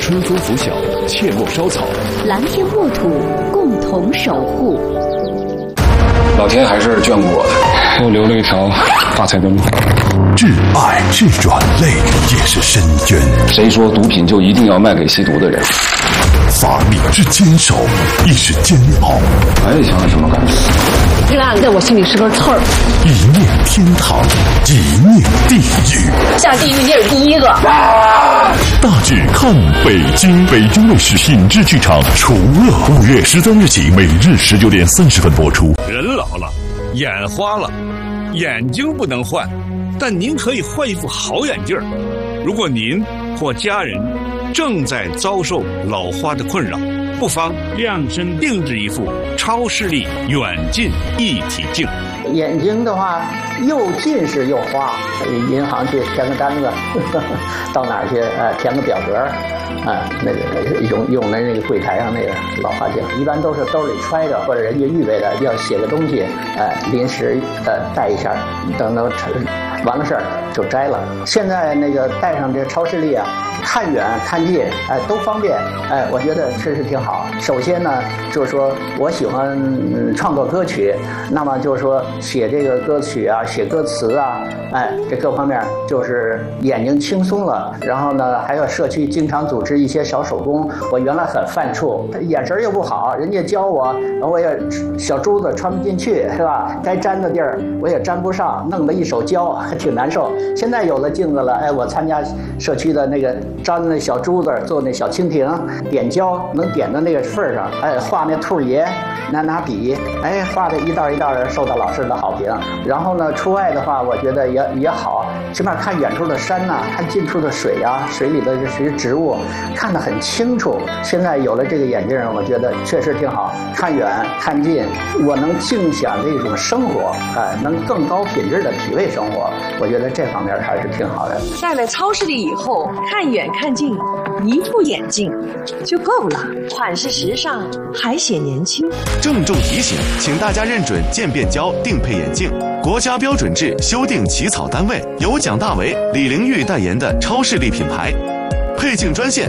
春风拂晓，切莫烧草， 蓝天沃土，共同守护。 老天还是眷顾我的，又留了一条发财的路。 挚爱是软肋，也是深渊。 谁说毒品就一定要卖给吸毒的人？ 法理之坚守，亦是煎熬。 还想有什么感觉？ 这个案子在我心里是根刺儿。 一念天堂，一念地狱。 下地狱你也是第一个。 大剧看北京，北京卫视品质剧场除了5月13日起，每日19点30分播出。 人老了，眼花了，眼睛不能换，但您可以换一副好眼镜。如果您或家人正在遭受老花的困扰，不妨量身定制一副超视力远近一体镜。 眼睛的话，又近视又花，银行去填个单子，到哪儿去填个表格，那个用的那个柜台上那个老花镜，一般都是兜里揣着，或者人家预备的要写个东西，临时带一下，等完了事儿就摘了。现在那个带上这超视力啊，看远看近，都方便，我觉得确实挺好。首先呢，就是说我喜欢创作歌曲，那么就是说写这个歌曲啊，写歌词啊，这各方面就是眼睛轻松了。然后呢，还有社区经常组织一些小手工，我原来很犯怵，眼神又不好，人家教我，我也小珠子穿不进去，是吧？该粘的地儿我也粘不上，弄得一手胶，还挺难受。现在有了镜子了，我参加社区的那个粘那小珠子，做那小蜻蜓，点胶能点到那个份上，画那兔爷，拿笔，画的一道一道的，受到老师的好评。然后呢，出外的话，我觉得也好，起码看远处的山呐，看近处的水啊，水里的这些植物，看得很清楚。现在有了这个眼镜，我觉得确实挺好，看远看近，我能尽享这种生活，能更高品质的体味生活。我觉得这方面还是挺好的。 戴了超视力以后，看远看近，一副眼镜就够了，款式时尚，还显年轻。 郑重提醒，请大家认准渐变胶定配眼镜，国家标准制修订起草单位由蒋大为、李玲玉代言的超视力品牌。配镜专线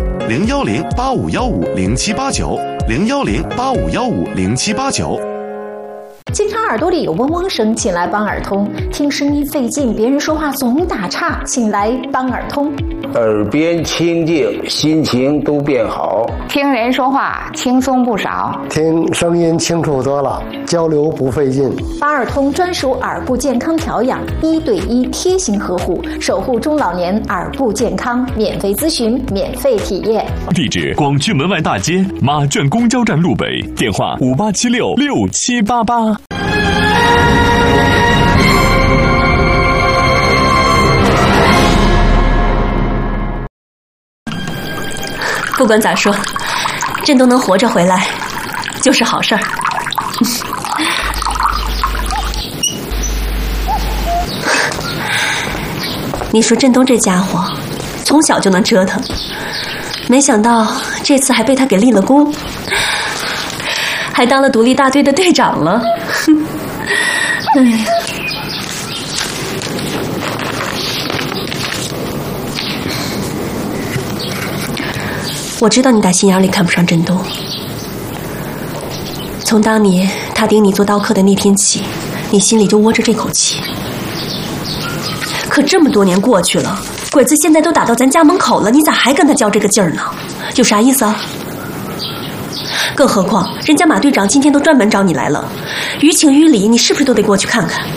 010-8515-0789，010-8515-0789。 经常耳朵里有嗡嗡声，请来邦耳通；听声音费劲，别人说话总打岔，请来邦耳通。 耳边清净，心情都变好。 听人说话轻松不少， 听声音清楚多了，交流不费劲。 邦耳通专属耳部健康调养，1对1贴心呵护，守护中老年耳部健康，免费咨询，免费体验。 地址：广渠门外大街马圈公交站路北，电话58766788。 不管咋说，振东能活着回来就是好事儿。你说振东这家伙从小就能折腾，没想到这次还被他给立了功，还当了独立大队的队长了。哎呀，我知道你打心眼里看不上振东，从当年他顶你做刀客的那天起，你心里就窝着这口气。可这么多年过去了，鬼子现在都打到咱家门口了，你咋还跟他较这个劲儿呢？有啥意思啊？更何况人家马队长今天都专门找你来了，于情于理你是不是都得过去看看？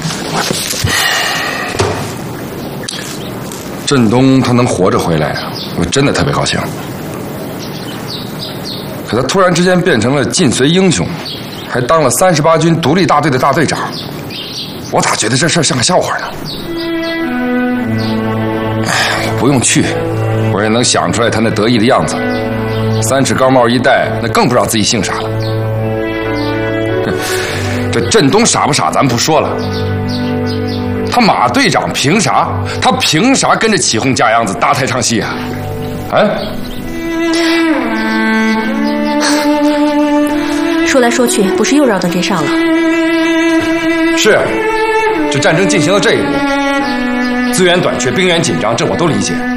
振东他能活着回来，我真的特别高兴。可他突然之间变成了晋绥英雄，还当了38军独立大队的大队长，我咋觉得这事儿像个笑话呢？我不用去，我也能想出来他那得意的样子。3尺高帽一戴，那更不知道自己姓啥了。这振东傻不傻咱不说了，他马队长凭啥？他凭啥跟着起哄架秧子搭台唱戏啊？ 说来说去，不是又绕到这上了？ 是，这战争进行到这一步，资源短缺，兵源紧张，这我都理解。